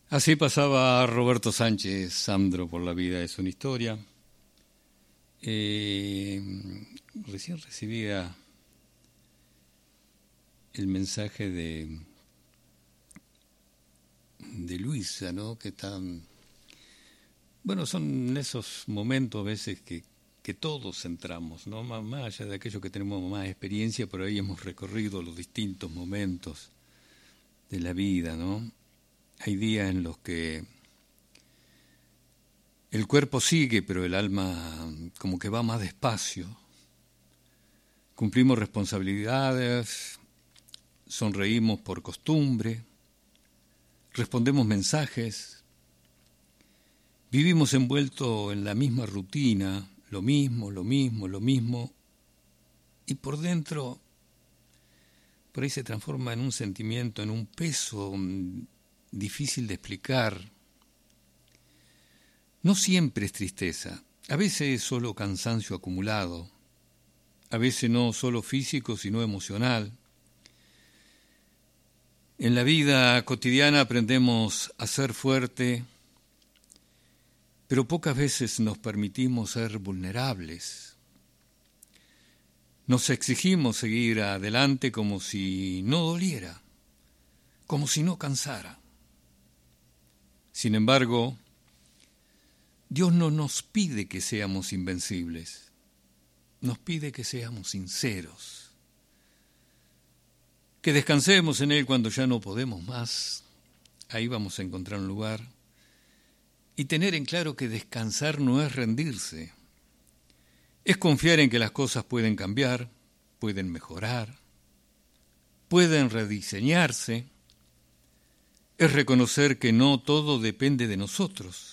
Así pasaba Roberto Sánchez Sandro por la vida, es una historia. Recién recibía el mensaje de Luisa, ¿no? Que tan... Bueno, son esos momentos a veces que todos entramos, ¿no? Más allá de aquellos que tenemos más experiencia, por ahí hemos recorrido los distintos momentos de la vida, ¿no? Hay días en los que el cuerpo sigue, pero el alma como que va más despacio. Cumplimos responsabilidades, sonreímos por costumbre, respondemos mensajes, vivimos envueltos en la misma rutina, lo mismo, y por dentro, por ahí se transforma en un sentimiento, en un peso difícil de explicar. No siempre es tristeza, a veces es solo cansancio acumulado, a veces no solo físico, sino emocional. En la vida cotidiana aprendemos a ser fuerte, pero pocas veces nos permitimos ser vulnerables. Nos exigimos seguir adelante como si no doliera, como si no cansara. Sin embargo, Dios no nos pide que seamos invencibles, nos pide que seamos sinceros, que descansemos en Él cuando ya no podemos más. Ahí vamos a encontrar un lugar. Y tener en claro que descansar no es rendirse, es confiar en que las cosas pueden cambiar, pueden mejorar, pueden rediseñarse, es reconocer que no todo depende de nosotros.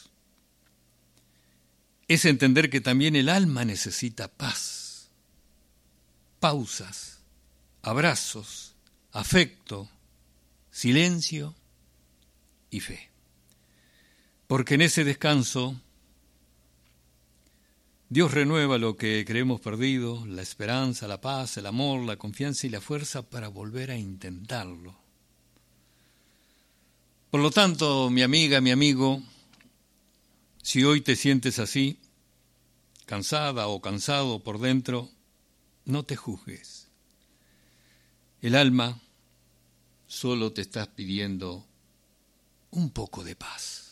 Es entender que también el alma necesita paz, pausas, abrazos, afecto, silencio y fe. Porque en ese descanso Dios renueva lo que creemos perdido, la esperanza, la paz, el amor, la confianza y la fuerza para volver a intentarlo. Por lo tanto, mi amiga, mi amigo, si hoy te sientes así, cansada o cansado por dentro, no te juzgues. El alma solo te está pidiendo un poco de paz.